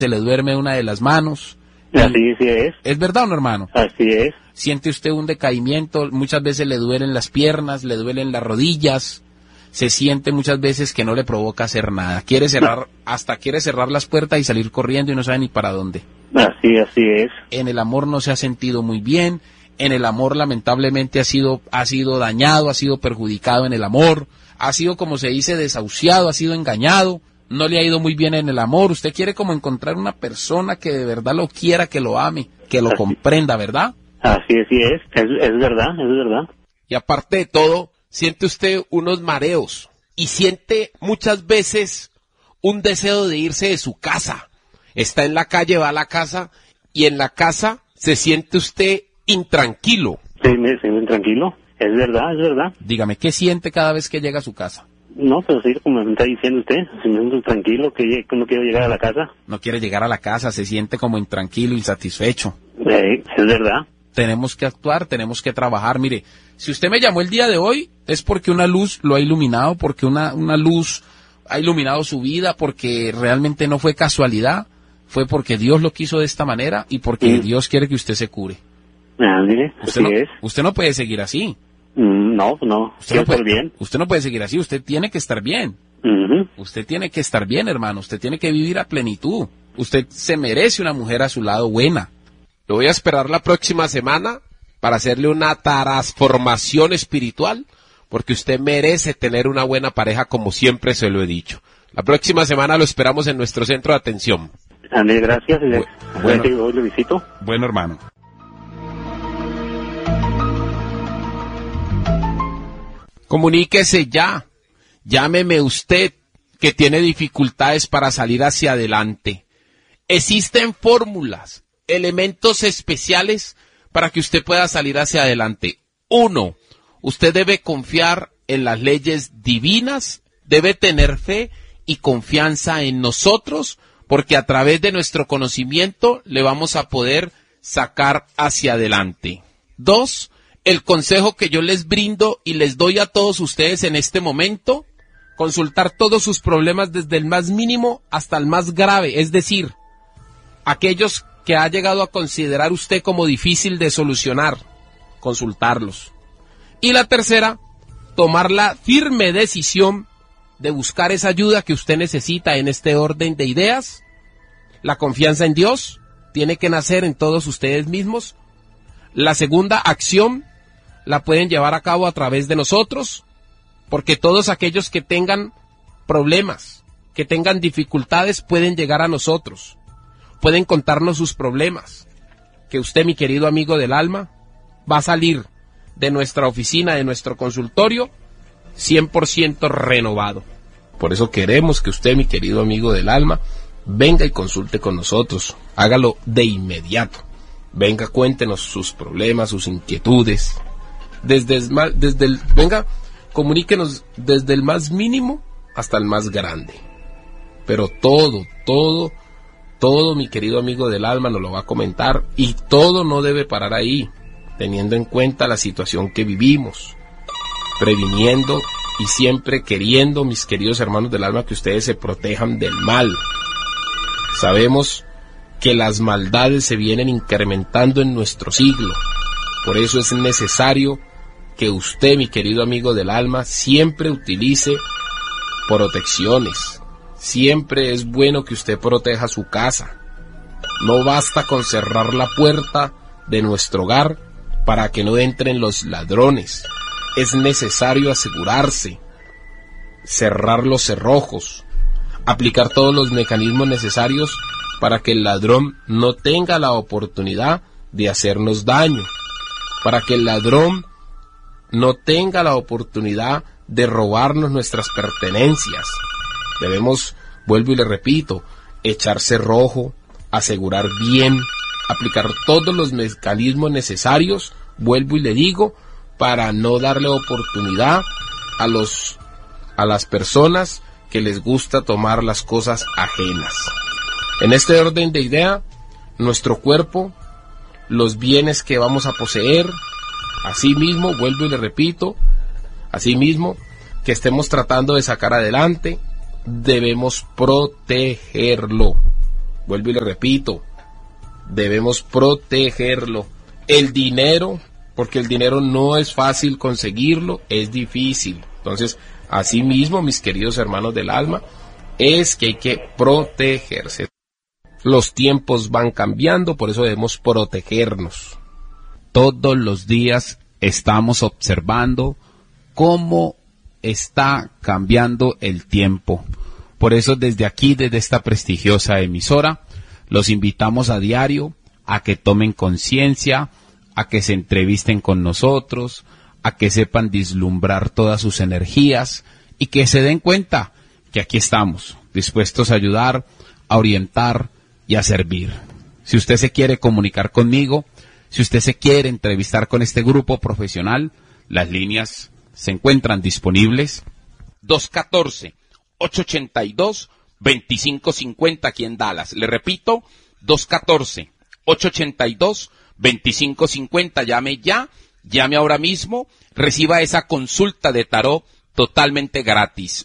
se le duerme una de las manos. Así sí es. ¿Es verdad o no, hermano? Así es. Siente usted un decaimiento, muchas veces le duelen las piernas, le duelen las rodillas, se siente muchas veces que no le provoca hacer nada. Quiere cerrar las puertas y salir corriendo y no sabe ni para dónde. Así es. En el amor no se ha sentido muy bien, en el amor lamentablemente ha sido dañado, ha sido perjudicado en el amor, ha sido, como se dice, desahuciado, ha sido engañado, no le ha ido muy bien en el amor. Usted quiere como encontrar una persona que de verdad lo quiera, que lo ame, que lo comprenda, ¿verdad? Así es verdad. Y aparte de todo, siente usted unos mareos y siente muchas veces un deseo de irse de su casa. Está en la calle, va a la casa y en la casa se siente usted intranquilo. Sí, me siento intranquilo. Es verdad. Dígame, ¿qué siente cada vez que llega a su casa? No, pero sí, como me está diciendo usted, me siento tranquilo, que no quiero llegar a la casa. No quiere llegar a la casa, se siente como intranquilo, insatisfecho. Es verdad. Tenemos que actuar, tenemos que trabajar. Mire, si usted me llamó el día de hoy, es porque una luz lo ha iluminado, porque una luz ha iluminado su vida, porque realmente no fue casualidad, fue porque Dios lo quiso de esta manera y porque Dios quiere que usted se cure. Mire, usted no puede seguir así. No. Usted no puede bien. seguir así, usted tiene que estar bien. Usted tiene que estar bien, hermano, usted tiene que vivir a plenitud. Usted se merece una mujer a su lado buena. Lo voy a esperar la próxima semana para hacerle una transformación espiritual, porque usted merece tener una buena pareja, como siempre se lo he dicho. La próxima semana lo esperamos en nuestro centro de atención. Andrés, gracias. Bueno. Hoy lo visito. Bueno, hermano. Comuníquese ya. Llámeme usted que tiene dificultades para salir hacia adelante. Existen fórmulas, elementos especiales para que usted pueda salir hacia adelante. 1. Usted debe confiar en las leyes divinas, debe tener fe y confianza en nosotros, porque a través de nuestro conocimiento le vamos a poder sacar hacia adelante. 2. El consejo que yo les brindo y les doy a todos ustedes en este momento, consultar todos sus problemas desde el más mínimo hasta el más grave, es decir, aquellos que ha llegado a considerar usted como difícil de solucionar, consultarlos. Y la tercera, tomar la firme decisión de buscar esa ayuda que usted necesita en este orden de ideas. La confianza en Dios tiene que nacer en todos ustedes mismos. La segunda acción la pueden llevar a cabo a través de nosotros, porque todos aquellos que tengan problemas, que tengan dificultades, pueden llegar a nosotros. Pueden contarnos sus problemas, que usted, mi querido amigo del alma, va a salir de nuestra oficina, de nuestro consultorio, 100% renovado. Por eso queremos que usted, mi querido amigo del alma, venga y consulte con nosotros. Hágalo de inmediato. Venga, cuéntenos sus problemas, sus inquietudes. Venga, comuníquenos desde el más mínimo hasta el más grande. Pero todo, mi querido amigo del alma, nos lo va a comentar, y todo no debe parar ahí, teniendo en cuenta la situación que vivimos, previniendo y siempre queriendo, mis queridos hermanos del alma, que ustedes se protejan del mal. Sabemos que las maldades se vienen incrementando en nuestro siglo, por eso es necesario que usted, mi querido amigo del alma, siempre utilice protecciones. Siempre es bueno que usted proteja su casa. No basta con cerrar la puerta de nuestro hogar para que no entren los ladrones. Es necesario asegurarse, cerrar los cerrojos, aplicar todos los mecanismos necesarios para que el ladrón no tenga la oportunidad de hacernos daño, para que el ladrón no tenga la oportunidad de robarnos nuestras pertenencias. Debemos, vuelvo y le repito, echar cerrojo, asegurar bien, aplicar todos los mecanismos necesarios, vuelvo y le digo, para no darle oportunidad a las personas que les gusta tomar las cosas ajenas. En este orden de idea, nuestro cuerpo, los bienes que vamos a poseer, asimismo, vuelvo y le repito, asimismo, que estemos tratando de sacar adelante, debemos protegerlo. vuelvo y le repito, debemos protegerlo. El dinero, porque el dinero no es fácil conseguirlo, es difícil. Entonces, asimismo, mis queridos hermanos del alma, es que hay que protegerse. Los tiempos van cambiando, por eso debemos protegernos. Todos los días estamos observando cómo está cambiando el tiempo. Por eso desde aquí, desde esta prestigiosa emisora, los invitamos a diario a que tomen conciencia, a que se entrevisten con nosotros, a que sepan vislumbrar todas sus energías y que se den cuenta que aquí estamos, dispuestos a ayudar, a orientar y a servir. Si usted se quiere comunicar conmigo, si usted se quiere entrevistar con este grupo profesional, las líneas se encuentran disponibles. 214-882-2550 aquí en Dallas. Le repito, 214-882-2550. Llame ya, llame ahora mismo, reciba esa consulta de tarot totalmente gratis.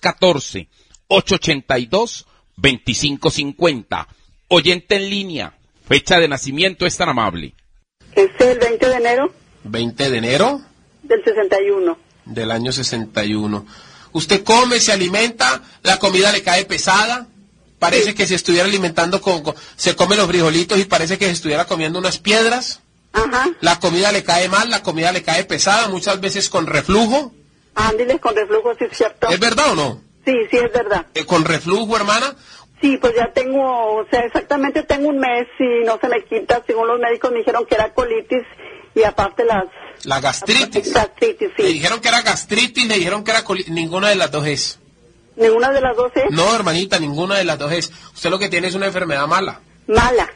214-882-2550. Oyente en línea, fecha de nacimiento es tan amable. Es el 20 de enero 20 de enero del 61. del año 61. Usted come, se alimenta, la comida le cae pesada, parece que se estuviera alimentando se come los frijolitos y parece que se estuviera comiendo unas piedras. Ajá. La comida le cae mal, la comida le cae pesada, muchas veces con reflujo. Ándale, con reflujo, sí es cierto. ¿Es verdad o no? Sí, sí es verdad. ¿Con reflujo, hermana? Sí, pues ya tengo, o sea, exactamente tengo un mes y no se me quita. Según los médicos me dijeron que era colitis y aparte La gastritis. Gastritis, sí. Le dijeron que era gastritis, le dijeron que era ninguna de las dos es. ¿Ninguna de las dos es? No, hermanita, ninguna de las dos es. Usted lo que tiene es una enfermedad mala. Mala.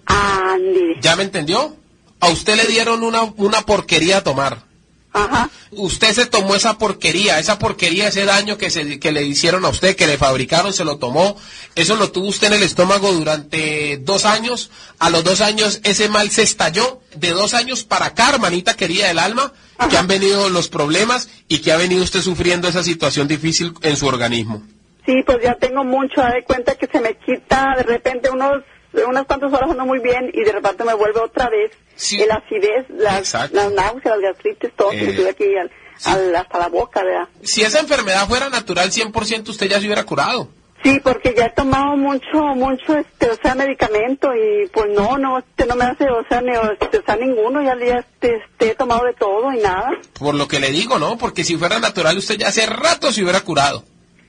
Ándale. ¿Ya me entendió? A usted le dieron una porquería a tomar. Ajá. Usted se tomó esa porquería, ese daño que le hicieron a usted, que le fabricaron, se lo tomó. Eso lo tuvo usted en el estómago durante 2 años. A los 2 años ese mal se estalló. De 2 años para acá, hermanita querida del alma, Ajá. que han venido los problemas y que ha venido usted sufriendo esa situación difícil en su organismo. Sí, pues ya tengo mucho. De cuenta que se me quita de repente unas cuantas horas ando muy bien y de repente me vuelve otra vez. Sí. El acidez, las náuseas, las gastritis, todo se me sube aquí hasta la boca, ¿verdad? Si esa enfermedad fuera natural, 100% usted ya se hubiera curado. Sí, porque ya he tomado mucho, o sea, medicamento y pues no me hace, o sea, ninguno, ya he tomado de todo y nada. Por lo que le digo, ¿no? Porque si fuera natural usted ya hace rato se hubiera curado.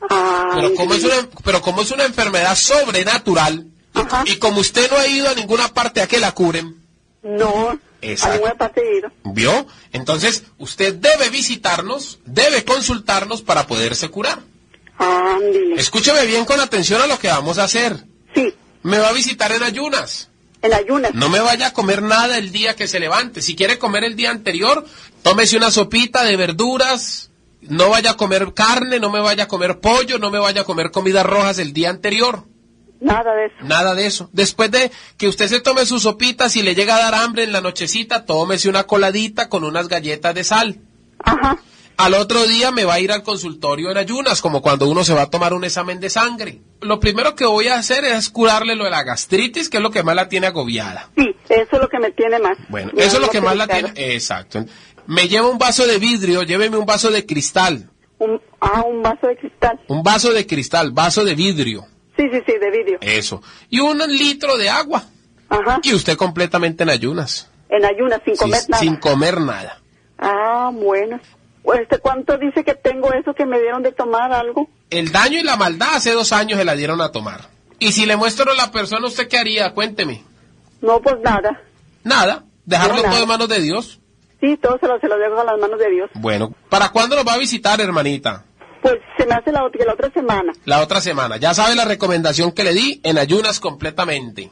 Ay, Pero como es una enfermedad sobrenatural, Ajá. y como usted no ha ido a ninguna parte a que la curen, no, Exacto. a ninguna parte he ido. ¿vio? Entonces, usted debe visitarnos, debe consultarnos para poderse curar. Ándale. Escúcheme bien con atención a lo que vamos a hacer. Sí, Me va a visitar en ayunas. en ayunas. No me vaya a comer nada el día que se levante. Si quiere comer el día anterior, tómese una sopita de verduras. No vaya a comer carne, no me vaya a comer pollo, no me vaya a comer comidas rojas el día anterior. Nada de eso. Nada de eso. Después de que usted se tome su sopita, si le llega a dar hambre en la nochecita, tómese una coladita con unas galletas de sal. Ajá. Al otro día me va a ir al consultorio en ayunas, como cuando uno se va a tomar un examen de sangre. Lo primero que voy a hacer es curarle lo de la gastritis, que es lo que más la tiene agobiada. Sí, eso es lo que me tiene más. Bueno, Me eso es lo ando que más la delicada. tiene. Exacto. Me lleva un vaso de vidrio, lléveme un vaso de cristal. Un vaso de cristal. Un vaso de cristal, vaso de vidrio. Sí, de vidrio. Eso. Y 1 litro de agua. Ajá. Y usted completamente en ayunas. En ayunas, sin comer Sí, nada. sin comer nada. Ah, bueno. ¿Cuánto dice que tengo eso que me dieron de tomar algo? El daño y la maldad hace 2 años se la dieron a tomar. Y si le muestro a la persona, ¿usted qué haría? Cuénteme. No, pues nada. Nada. Dejarlo No, nada. todo en manos de Dios. Sí, todo se lo dejo a las manos de Dios. Bueno, ¿para cuándo nos va a visitar, hermanita? Pues se me hace la otra semana. La otra semana. Ya sabe la recomendación que le di, en ayunas completamente.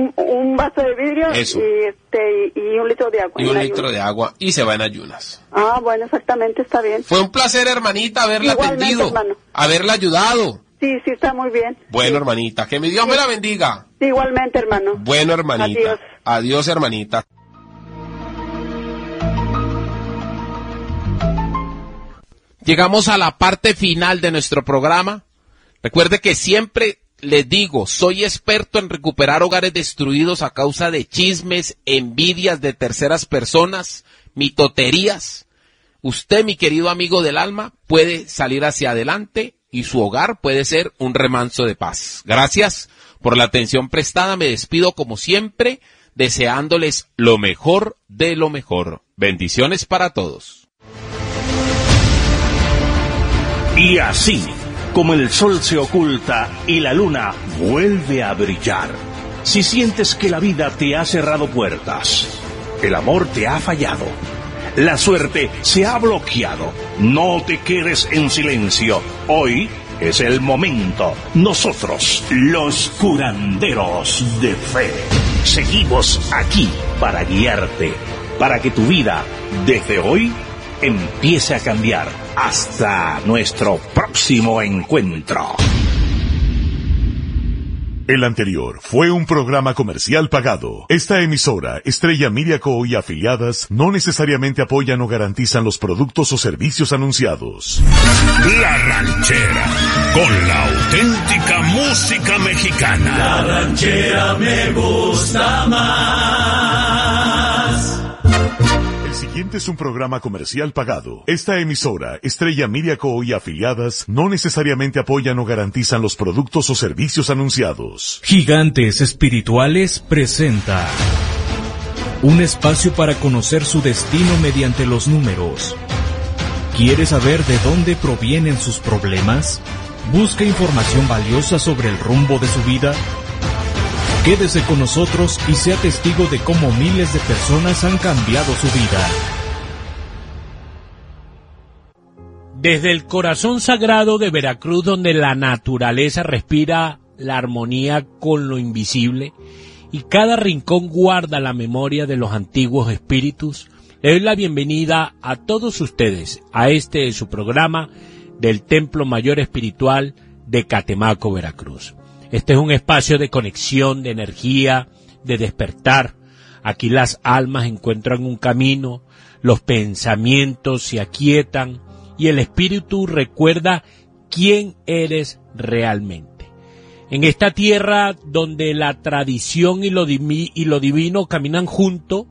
Un vaso de vidrio Eso. y 1 litro de agua. Y 1 en litro ayunas. de agua y se va en ayunas. Ah, bueno, exactamente, está bien. Fue un placer, hermanita, haberla Igualmente, atendido, hermano. haberla ayudado. Sí, está muy bien. Bueno, hermanita, que mi Dios me la bendiga. Sí, igualmente, hermano. Bueno, hermanita. Adiós. Adiós, hermanita. Llegamos a la parte final de nuestro programa. Recuerde que siempre les digo, soy experto en recuperar hogares destruidos a causa de chismes, envidias de terceras personas, mitoterías. Usted, mi querido amigo del alma, puede salir hacia adelante y su hogar puede ser un remanso de paz. Gracias por la atención prestada. Me despido como siempre, deseándoles lo mejor de lo mejor. Bendiciones para todos. Y así, como el sol se oculta y la luna vuelve a brillar, si sientes que la vida te ha cerrado puertas, el amor te ha fallado, la suerte se ha bloqueado, no te quedes en silencio. Hoy es el momento. Nosotros, los curanderos de fe, seguimos aquí para guiarte, para que tu vida, desde hoy, empiece a cambiar. Hasta nuestro próximo encuentro. El anterior fue un programa comercial pagado. Esta emisora, Estrella Media Co. y afiliadas, no necesariamente apoyan o garantizan los productos o servicios anunciados. La Ranchera, con la auténtica música mexicana. La ranchera me gusta más. El siguiente es un programa comercial pagado. Esta emisora, Estrella Media Co. y afiliadas, no necesariamente apoyan o garantizan los productos o servicios anunciados. Gigantes Espirituales presenta un espacio para conocer su destino mediante los números. ¿Quiere saber de dónde provienen sus problemas? ¿Busca información valiosa sobre el rumbo de su vida? Quédese con nosotros y sea testigo de cómo miles de personas han cambiado su vida. Desde el corazón sagrado de Veracruz, donde la naturaleza respira la armonía con lo invisible y cada rincón guarda la memoria de los antiguos espíritus, le doy la bienvenida a todos ustedes a su programa del Templo Mayor Espiritual de Catemaco, Veracruz. Este es un espacio de conexión, de energía, de despertar. Aquí las almas encuentran un camino, los pensamientos se aquietan y el espíritu recuerda quién eres realmente. En esta tierra donde la tradición y lo divino caminan juntos,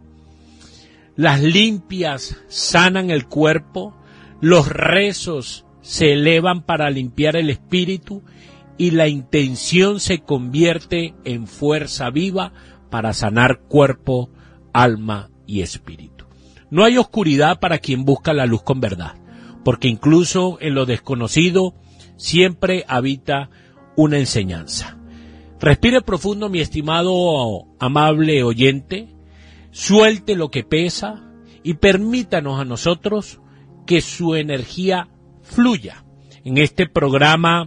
las limpias sanan el cuerpo, los rezos se elevan para limpiar el espíritu y la intención se convierte en fuerza viva para sanar cuerpo, alma y espíritu. No hay oscuridad para quien busca la luz con verdad, porque incluso en lo desconocido siempre habita una enseñanza. Respire profundo, mi estimado amable oyente, suelte lo que pesa y permítanos a nosotros que su energía fluya. En este programa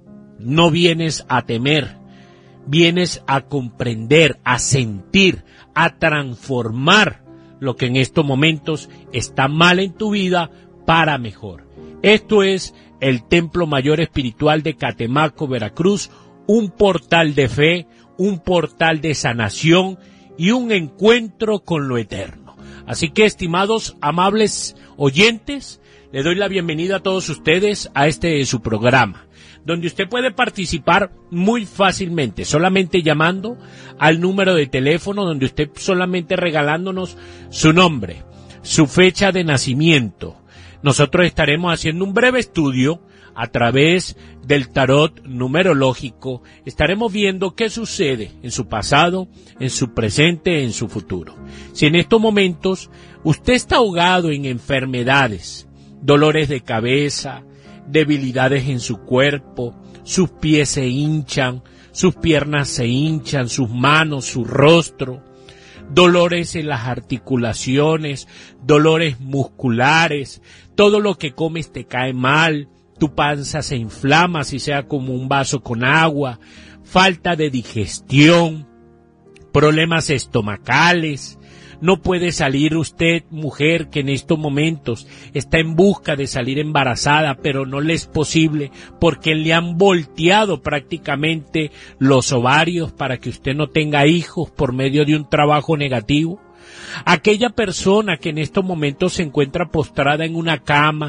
no vienes a temer, vienes a comprender, a sentir, a transformar lo que en estos momentos está mal en tu vida para mejor. Esto es el Templo Mayor Espiritual de Catemaco, Veracruz, un portal de fe, un portal de sanación y un encuentro con lo eterno. Así que, estimados, amables oyentes, le doy la bienvenida a todos ustedes a su programa, donde usted puede participar muy fácilmente, solamente llamando al número de teléfono, donde usted solamente regalándonos su nombre, su fecha de nacimiento. Nosotros estaremos haciendo un breve estudio a través del tarot numerológico. Estaremos viendo qué sucede en su pasado, en su presente, en su futuro. Si en estos momentos usted está ahogado en enfermedades, dolores de cabeza, debilidades en su cuerpo, sus pies se hinchan, sus piernas se hinchan, sus manos, su rostro, dolores en las articulaciones, dolores musculares, todo lo que comes te cae mal, tu panza se inflama si sea como un vaso con agua, falta de digestión, problemas estomacales. No puede salir usted, mujer, que en estos momentos está en busca de salir embarazada, pero no le es posible porque le han volteado prácticamente los ovarios para que usted no tenga hijos por medio de un trabajo negativo. Aquella persona que en estos momentos se encuentra postrada en una cama,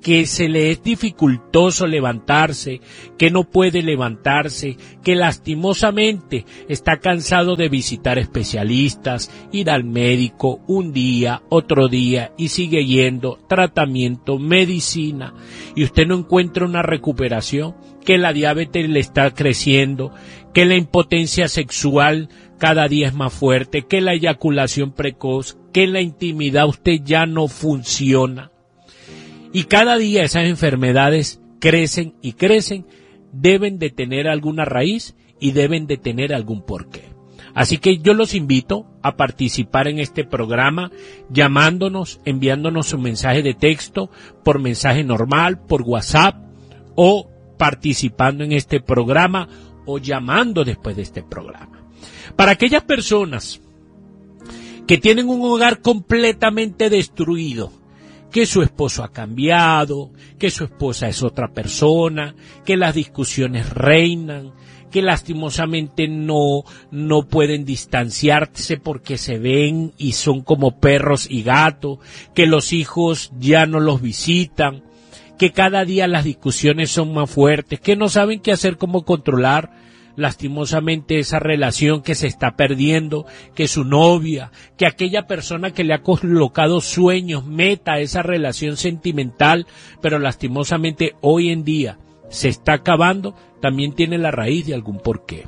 que se le es dificultoso levantarse, que no puede levantarse, que lastimosamente está cansado de visitar especialistas, ir al médico un día, otro día y sigue yendo, tratamiento, medicina, y usted no encuentra una recuperación, que la diabetes le está creciendo, que la impotencia sexual cada día es más fuerte, que la eyaculación precoz, que la intimidad usted ya no funciona. Y cada día esas enfermedades crecen y crecen, deben de tener alguna raíz y deben de tener algún porqué. Así que yo los invito a participar en este programa llamándonos, enviándonos un mensaje de texto, por mensaje normal, por WhatsApp, o participando en este programa o llamando después de este programa. Para aquellas personas que tienen un hogar completamente destruido, que su esposo ha cambiado, que su esposa es otra persona, que las discusiones reinan, que lastimosamente no pueden distanciarse porque se ven y son como perros y gatos, que los hijos ya no los visitan, que cada día las discusiones son más fuertes, que no saben qué hacer, cómo controlar lastimosamente esa relación que se está perdiendo, que su novia, que aquella persona que le ha colocado sueños, meta a esa relación sentimental, pero lastimosamente hoy en día se está acabando, también tiene la raíz de algún porqué.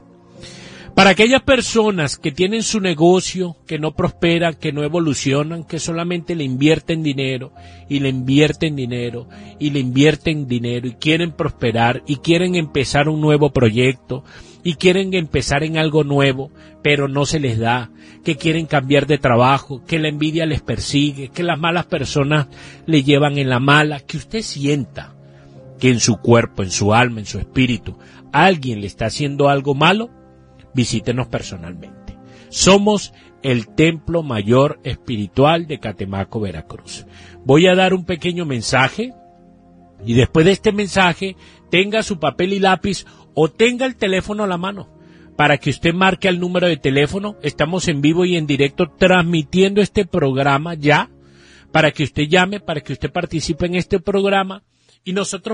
Para aquellas personas que tienen su negocio, que no prosperan, que no evolucionan, que solamente le invierten dinero, y le invierten dinero, y le invierten dinero, y quieren prosperar, y quieren empezar un nuevo proyecto, y quieren empezar en algo nuevo, pero no se les da, que quieren cambiar de trabajo, que la envidia les persigue, que las malas personas le llevan en la mala, que usted sienta que en su cuerpo, en su alma, en su espíritu, alguien le está haciendo algo malo, visítenos personalmente. Somos el Templo Mayor Espiritual de Catemaco, Veracruz. Voy a dar un pequeño mensaje y después de este mensaje tenga su papel y lápiz o tenga el teléfono a la mano para que usted marque el número de teléfono. Estamos en vivo y en directo transmitiendo este programa ya, para que usted llame, para que usted participe en este programa y nosotros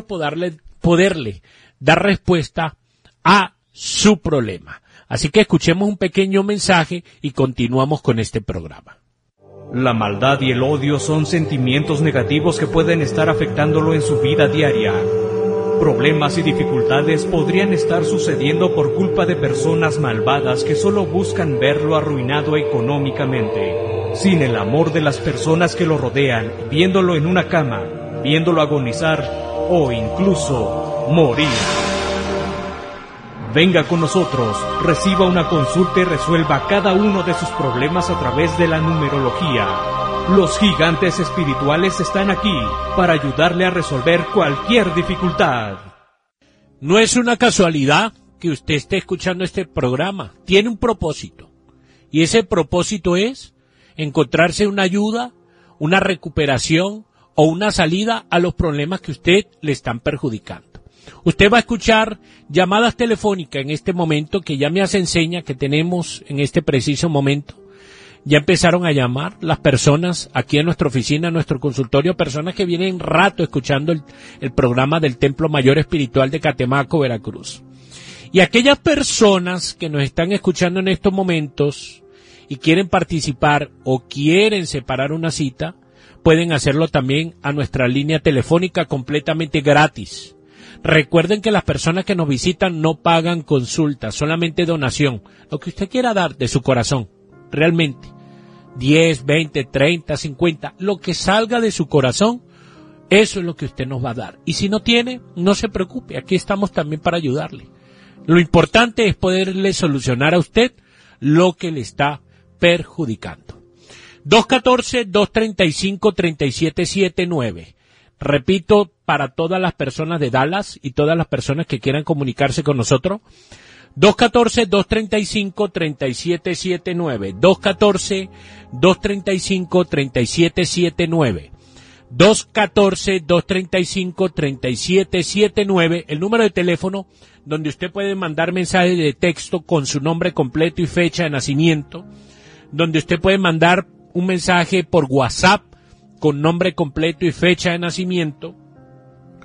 poderle dar respuesta a su problema. Así que escuchemos un pequeño mensaje y continuamos con este programa. La maldad y el odio son sentimientos negativos que pueden estar afectándolo en su vida diaria. Problemas y dificultades podrían estar sucediendo por culpa de personas malvadas que solo buscan verlo arruinado económicamente. Sin el amor de las personas que lo rodean, viéndolo en una cama, viéndolo agonizar o incluso morir. Venga con nosotros, reciba una consulta y resuelva cada uno de sus problemas a través de la numerología. Los gigantes espirituales están aquí para ayudarle a resolver cualquier dificultad. No es una casualidad que usted esté escuchando este programa. Tiene un propósito. Y ese propósito es encontrarse una ayuda, una recuperación o una salida a los problemas que usted le están perjudicando. Usted va a escuchar llamadas telefónicas en este momento que ya me hace enseña que tenemos en este preciso momento. Ya empezaron a llamar las personas aquí en nuestra oficina, en nuestro consultorio, personas que vienen rato escuchando el programa del Templo Mayor Espiritual de Catemaco, Veracruz. Y aquellas personas que nos están escuchando en estos momentos y quieren participar o quieren separar una cita, pueden hacerlo también a nuestra línea telefónica completamente gratis. Recuerden que las personas que nos visitan no pagan consulta, solamente donación. Lo que usted quiera dar de su corazón, realmente. 10, 20, 30, 50, lo que salga de su corazón, eso es lo que usted nos va a dar. Y si no tiene, no se preocupe, aquí estamos también para ayudarle. Lo importante es poderle solucionar a usted lo que le está perjudicando. 214-235-3779. Repito, para todas las personas de Dallas y todas las personas que quieran comunicarse con nosotros, 214-235-3779, 214-235-3779, 214-235-3779, el número de teléfono donde usted puede mandar mensajes de texto con su nombre completo y fecha de nacimiento, donde usted puede mandar un mensaje por WhatsApp con nombre completo y fecha de nacimiento,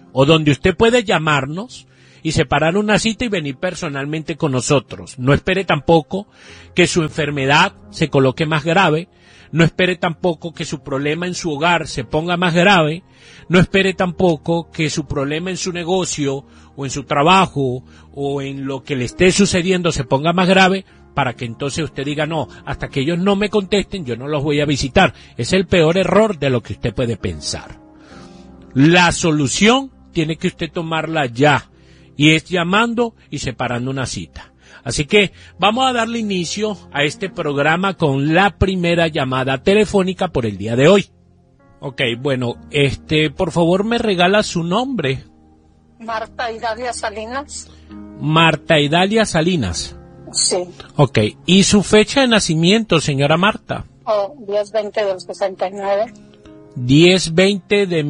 o donde usted puede llamarnos y separar una cita y venir personalmente con nosotros. No espere tampoco que su enfermedad se coloque más grave, no espere tampoco que su problema en su hogar se ponga más grave, no espere tampoco que su problema en su negocio o en su trabajo o en lo que le esté sucediendo se ponga más grave para que entonces usted diga no, hasta que ellos no me contesten yo no los voy a visitar. Es el peor error de lo que usted puede pensar. La solución tiene que usted tomarla ya y es llamando y separando una cita. Así que vamos a darle inicio a este programa con la primera llamada telefónica por el día de hoy. Ok, bueno, por favor me regala su nombre. Marta Idalia Salinas. Marta Idalia Salinas. Sí. Ok, ¿y su fecha de nacimiento, señora Marta? 10-20 del 69. 10-20 de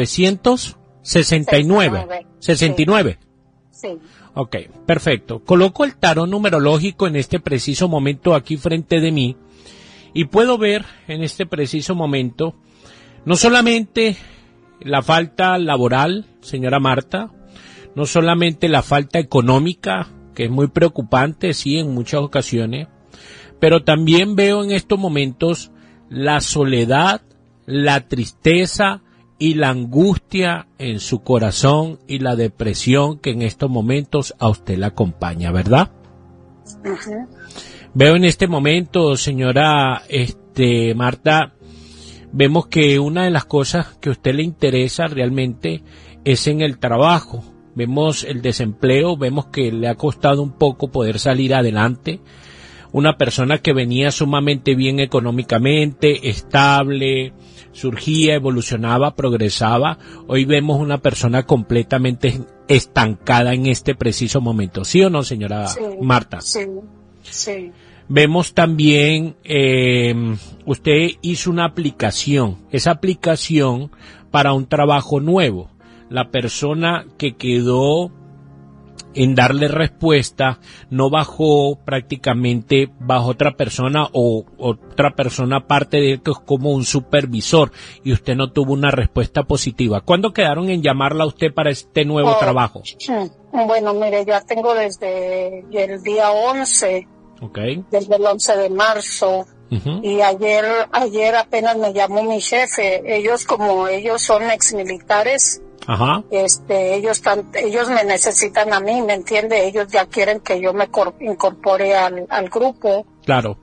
1969. 69. Sí. Ok, perfecto. Coloco el tarot numerológico en este preciso momento aquí frente de mí y puedo ver en este preciso momento no solamente la falta laboral, señora Marta, no solamente la falta económica, que es muy preocupante, sí, en muchas ocasiones, pero también veo en estos momentos la soledad, la tristeza y la angustia en su corazón y la depresión que en estos momentos a usted la acompaña, ¿verdad? Uh-huh. Veo en este momento, señora Marta, vemos que una de las cosas que a usted le interesa realmente es en el trabajo. Vemos el desempleo, vemos que le ha costado un poco poder salir adelante. Una persona que venía sumamente bien económicamente, estable, surgía, evolucionaba, progresaba. Hoy vemos una persona completamente estancada en este preciso momento. ¿Sí o no, señora Marta? Sí, sí. Vemos también, usted hizo una aplicación, esa aplicación para un trabajo nuevo. La persona que quedó en darle respuesta no bajó prácticamente bajo otra persona o otra persona aparte de él que es como un supervisor y usted no tuvo una respuesta positiva. ¿Cuándo quedaron en llamarla a usted para este nuevo trabajo? Bueno, mire, ya tengo desde el día 11, desde el 11 de marzo. Uh-huh. Y ayer apenas me llamó mi jefe. Ellos son exmilitares. Ajá. Ellos me necesitan a mí, ¿me entiende? Ellos ya quieren que yo me incorpore al grupo. Claro.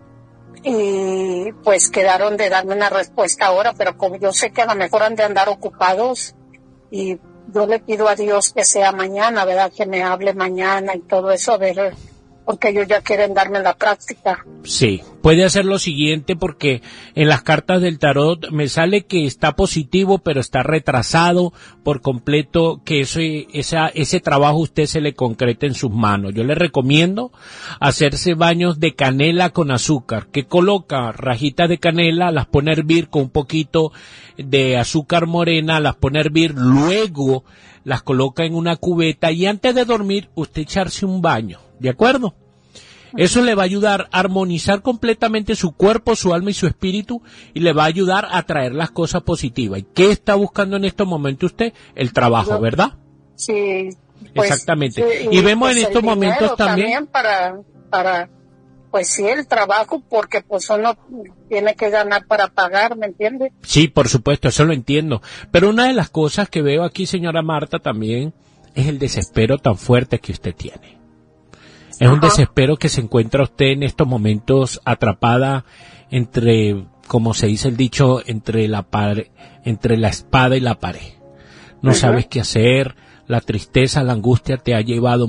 Y pues quedaron de darme una respuesta ahora, pero como yo sé que a lo mejor han de andar ocupados y yo le pido a Dios que sea mañana, ¿verdad? Que me hable mañana y todo eso, a ver, porque ellos ya quieren darme la práctica. Sí, puede hacer lo siguiente porque en las cartas del tarot me sale que está positivo pero está retrasado por completo, que ese trabajo usted se le concrete en sus manos. Yo le recomiendo hacerse baños de canela con azúcar, que coloca rajitas de canela, las pone a hervir con un poquito de azúcar morena, las pone a hervir, luego las coloca en una cubeta y antes de dormir usted echarse un baño. ¿De acuerdo? Eso le va a ayudar a armonizar completamente su cuerpo, su alma y su espíritu y le va a ayudar a traer las cosas positivas. ¿Y qué está buscando en estos momentos usted? El trabajo, ¿verdad? Sí. Pues, exactamente. Sí, y vemos pues en estos momentos también para, pues sí, el trabajo, porque pues uno tiene que ganar para pagar, ¿me entiende? Sí, por supuesto, eso lo entiendo. Pero una de las cosas que veo aquí, señora Marta, también es el desespero tan fuerte que usted tiene. Es un desespero que se encuentra usted en estos momentos atrapada entre, como se dice el dicho, entre la espada y la pared. No sabes qué hacer, la tristeza, la angustia te ha llevado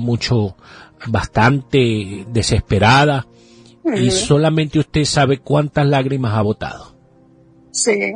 bastante desesperada y solamente usted sabe cuántas lágrimas ha botado. Sí.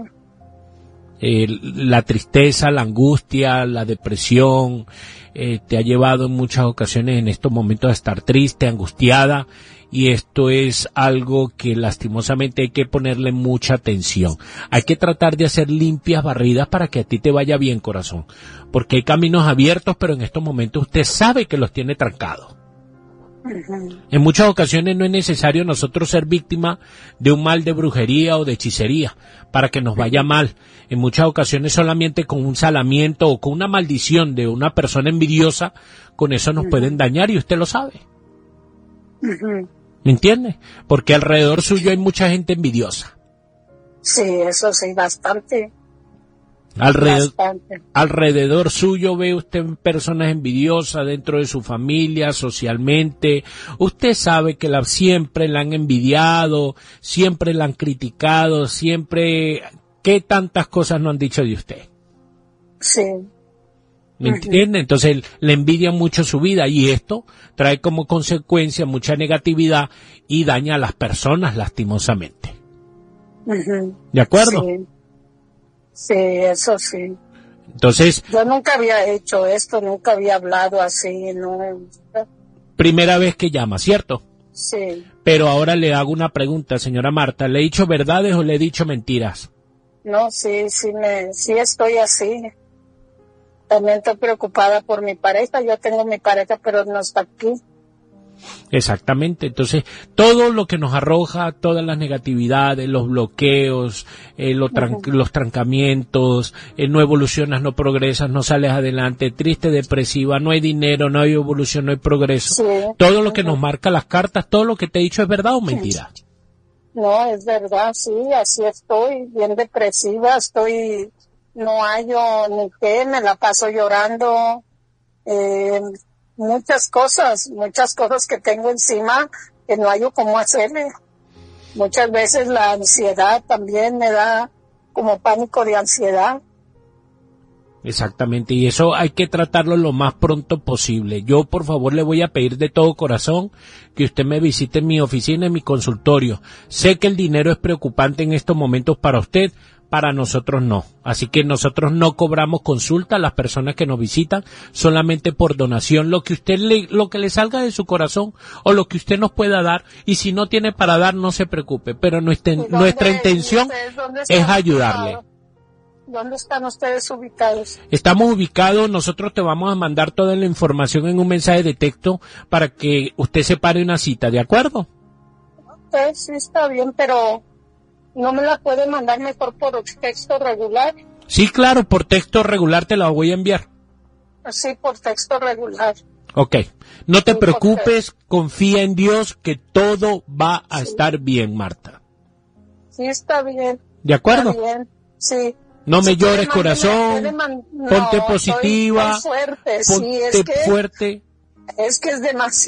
La tristeza, la angustia, la depresión, te ha llevado en muchas ocasiones en estos momentos a estar triste, angustiada, y esto es algo que lastimosamente hay que ponerle mucha atención. Hay que tratar de hacer limpias barridas para que a ti te vaya bien, corazón, porque hay caminos abiertos, pero en estos momentos usted sabe que los tiene trancados. En muchas ocasiones no es necesario nosotros ser víctima de un mal de brujería o de hechicería para que nos vaya mal. En muchas ocasiones solamente con un salamiento o con una maldición de una persona envidiosa, con eso nos pueden dañar y usted lo sabe. ¿Me entiende? Porque alrededor suyo hay mucha gente envidiosa. Sí, eso sí, bastante. Alrededor suyo ve usted personas envidiosas dentro de su familia, socialmente. Usted sabe que siempre la han envidiado, siempre la han criticado, siempre... ¿Qué tantas cosas no han dicho de usted? Sí. ¿Me entiende? Entonces le envidia mucho su vida y esto trae como consecuencia mucha negatividad y daña a las personas lastimosamente. ¿De acuerdo? Sí. Sí, eso sí. Entonces... Yo nunca había hecho esto, nunca había hablado así, ¿no? Primera vez que llama, ¿cierto? Sí. Pero ahora le hago una pregunta, señora Marta. ¿Le he dicho verdades o le he dicho mentiras? No, sí estoy así. También estoy preocupada por mi pareja. Yo tengo mi pareja, pero no está aquí. Exactamente, entonces todo lo que nos arroja, todas las negatividades, los bloqueos, los trancamientos, no evolucionas, no progresas, no sales adelante, triste, depresiva, no hay dinero, no hay evolución, no hay progreso, todo lo que nos marca las cartas, todo lo que te he dicho es verdad o mentira. No, es verdad, sí, así estoy, bien depresiva, no hallo ni qué, me la paso llorando, muchas cosas que tengo encima que no hallo cómo hacerle. Muchas veces la ansiedad también me da como pánico de ansiedad. Exactamente, y eso hay que tratarlo lo más pronto posible. Yo, por favor, le voy a pedir de todo corazón que usted me visite en mi oficina, en mi consultorio. Sé que el dinero es preocupante en estos momentos para usted, para nosotros no. Así que nosotros no cobramos consulta a las personas que nos visitan, solamente por donación, lo que le salga de su corazón o lo que usted nos pueda dar, y si no tiene para dar, no se preocupe, pero nuestra intención es ayudarle. ¿Dónde están ustedes ubicados? Estamos ubicados, nosotros te vamos a mandar toda la información en un mensaje de texto para que usted separe una cita, ¿de acuerdo? Sí, está bien, pero ¿no me la puede mandar mejor por texto regular? Sí, claro, por texto regular te la voy a enviar. Sí, por texto regular. Ok, no te preocupes, confía en Dios que todo va a estar bien, Marta. Sí, está bien. ¿De acuerdo? Está bien, sí. No me llores, corazón, ponte positiva, estoy fuerte, ponte fuerte. Es que es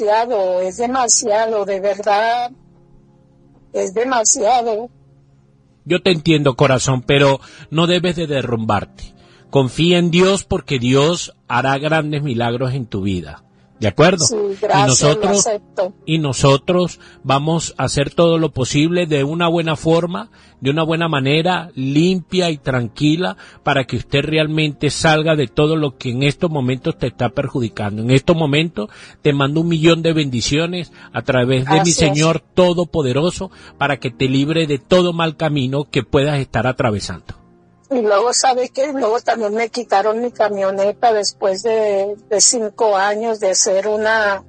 demasiado, de verdad, es demasiado. Yo te entiendo, corazón, pero no debes de derrumbarte. Confía en Dios porque Dios hará grandes milagros en tu vida. ¿De acuerdo? Sí, gracias, y nosotros vamos a hacer todo lo posible de una buena forma, de una buena manera, limpia y tranquila, para que usted realmente salga de todo lo que en estos momentos te está perjudicando. En estos momentos te mando 1,000,000 de bendiciones a través de mi Señor Todopoderoso, para que te libre de todo mal camino que puedas estar atravesando. Y luego, ¿sabe qué? Luego también me quitaron mi camioneta después de 5 años de ser una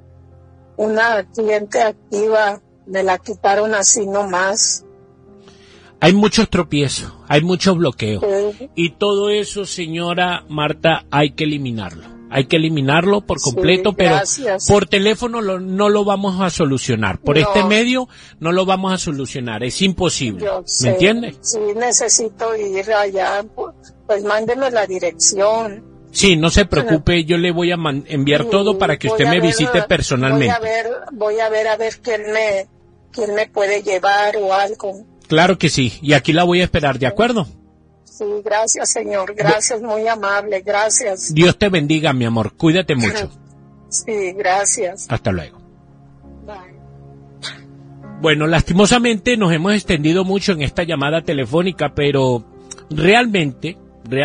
cliente activa. Me la quitaron así nomás. Hay muchos tropiezos, hay muchos bloqueos. Sí. Y todo eso, señora Marta, hay que eliminarlo. Hay que eliminarlo por completo, pero por teléfono no lo vamos a solucionar. Por este medio no lo vamos a solucionar. Es imposible. ¿Me entiende? Sí, necesito ir allá. Pues mándeme la dirección. Sí, no se preocupe. Yo le voy a enviar todo para que usted me visite personalmente. Voy a ver quién me puede llevar o algo. Claro que sí. Y aquí la voy a esperar, ¿de acuerdo? Sí, gracias, señor. Gracias, muy amable. Gracias. Dios te bendiga, mi amor. Cuídate mucho. Sí, gracias. Hasta luego. Bye. Bueno, lastimosamente nos hemos extendido mucho en esta llamada telefónica, pero realmente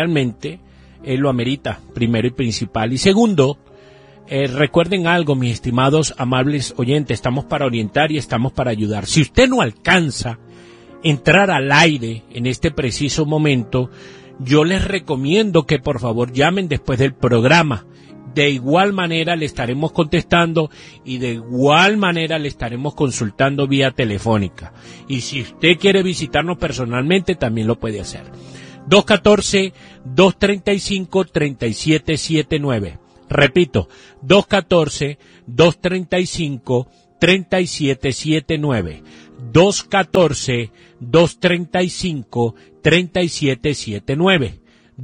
lo amerita, primero y principal. Y segundo, recuerden algo, mis estimados amables oyentes, estamos para orientar y estamos para ayudar. Si usted no alcanza entrar al aire en este preciso momento, yo les recomiendo que por favor llamen después del programa de igual manera le estaremos contestando y de igual manera le estaremos consultando vía telefónica. Y si usted quiere visitarnos personalmente, también lo puede hacer. 214-235-3779. Repito, 214-235-3779. 214-235-3779.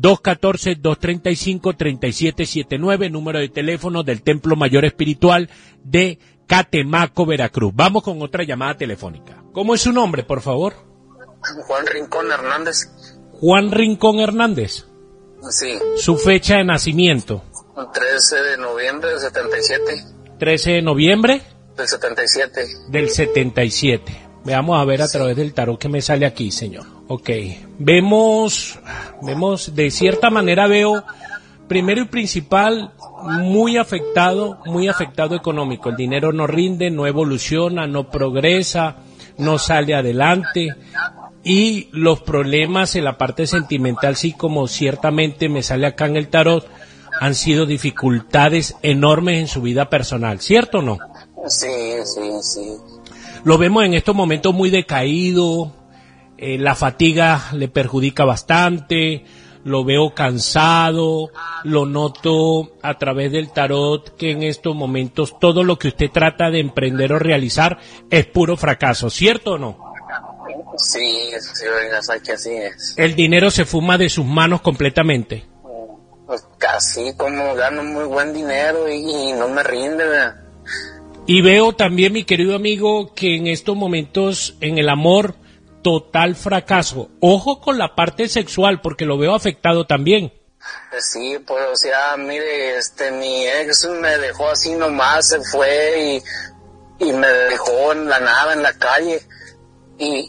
214-235-3779, número de teléfono del Templo Mayor Espiritual de Catemaco, Veracruz. Vamos con otra llamada telefónica. ¿Cómo es su nombre, por favor? Juan Rincón Hernández. Juan Rincón Hernández. Sí. Su fecha de nacimiento. 13 de noviembre del 77. 13 de noviembre. Del 77. Del 77. Veamos a ver a través del tarot que me sale aquí, señor. Ok. Vemos de cierta manera veo, primero y principal, muy afectado económico. El dinero no rinde, no evoluciona, no progresa, no sale adelante. Y los problemas en la parte sentimental, sí, como ciertamente me sale acá en el tarot, han sido dificultades enormes en su vida personal, ¿cierto o no? Sí. Lo vemos en estos momentos muy decaído, la fatiga le perjudica bastante, lo veo cansado, lo noto a través del tarot que en estos momentos todo lo que usted trata de emprender o realizar es puro fracaso, ¿cierto o no? Sí, oiga, que así es. El dinero se fuma de sus manos completamente. Pues casi, como gano muy buen dinero y no me rinde, ¿verdad? Y veo también, mi querido amigo, que en estos momentos en el amor, total fracaso. Ojo con la parte sexual, porque lo veo afectado también. Sí, pues, o sea, mire, mi ex me dejó así nomás, se fue y me dejó en la nada, en la calle. Y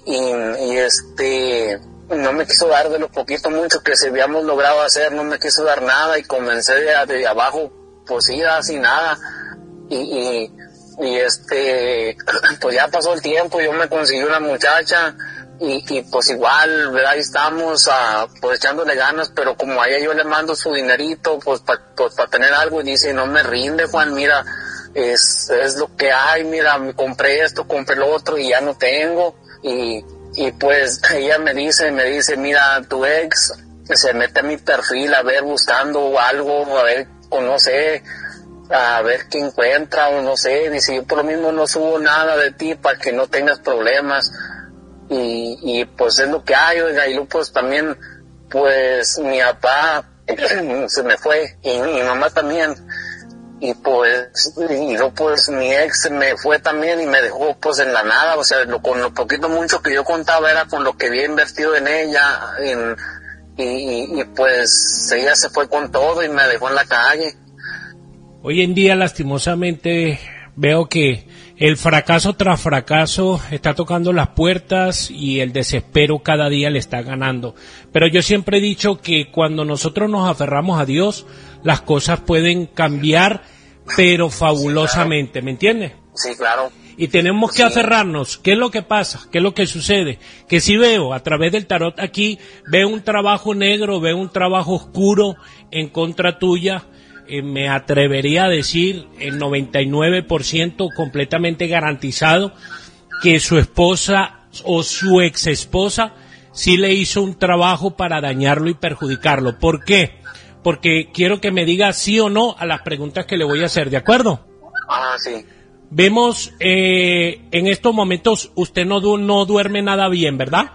no me quiso dar de lo poquito mucho que se habíamos logrado hacer, no me quiso dar nada y comencé de abajo, pues sí, así nada. Pues ya pasó el tiempo, yo me conseguí una muchacha y pues igual, ¿verdad? Ahí estamos pues echándole ganas, pero como a ella yo le mando su dinerito, pues para tener algo, y dice, no me rinde, Juan, mira, es lo que hay, mira, compré esto, compré lo otro y ya no tengo. Y pues ella me dice, mira, tu ex se mete a mi perfil a ver, buscando algo, a ver, o no sé, a ver qué encuentra, o no sé, dice, yo por lo mismo no subo nada de ti para que no tengas problemas, y pues es lo que hay, oiga, y luego pues también, pues mi papá se me fue, y mi mamá también, y luego pues mi ex me fue también y me dejó pues en la nada, o sea, con lo poquito mucho que yo contaba era con lo que había invertido en ella, y pues ella se fue con todo y me dejó en la calle. Hoy en día, lastimosamente, veo que el fracaso tras fracaso está tocando las puertas y el desespero cada día le está ganando. Pero yo siempre he dicho que cuando nosotros nos aferramos a Dios, las cosas pueden cambiar, pero fabulosamente, sí, claro. ¿Me entiendes? Sí, claro. Y tenemos que aferrarnos. ¿Qué es lo que pasa? ¿Qué es lo que sucede? Que si veo a través del tarot aquí, veo un trabajo negro, veo un trabajo oscuro en contra tuya. Me atrevería a decir el 99% completamente garantizado que su esposa o su ex esposa sí le hizo un trabajo para dañarlo y perjudicarlo. ¿Por qué? Porque quiero que me diga sí o no a las preguntas que le voy a hacer, ¿de acuerdo? Sí. Vemos, en estos momentos usted no duerme nada bien, ¿verdad?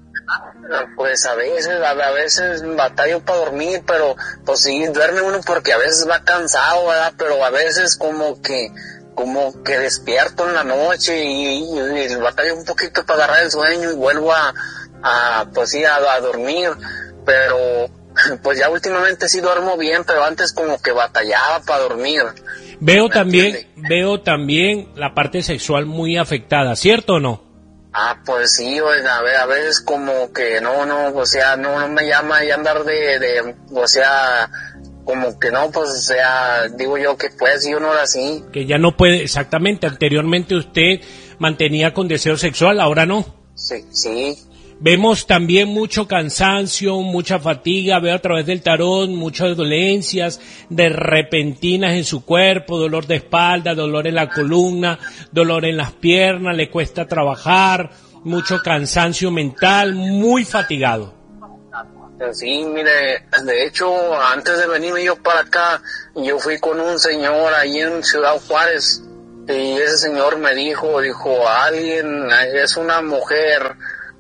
Pues a veces batallo para dormir, pero pues sí, duerme uno porque a veces va cansado, ¿verdad? Pero a veces como que despierto en la noche y batallo un poquito para agarrar el sueño y vuelvo a dormir, pero pues ya últimamente sí duermo bien, pero antes como que batallaba para dormir. Veo también la parte sexual muy afectada, ¿cierto o no? Pues sí, oiga, a veces como que no me llama y andar o sea, como que no, pues, o sea, digo yo que pues yo no era así. Que ya no puede, exactamente, anteriormente usted mantenía con deseo sexual, ahora no. Sí. Vemos también mucho cansancio, mucha fatiga, veo a través del tarot muchas dolencias de repentinas en su cuerpo, dolor de espalda, dolor en la columna, dolor en las piernas, le cuesta trabajar, mucho cansancio mental, muy fatigado. Sí, mire, de hecho, antes de venirme yo para acá, yo fui con un señor ahí en Ciudad Juárez, y ese señor me dijo, alguien, es una mujer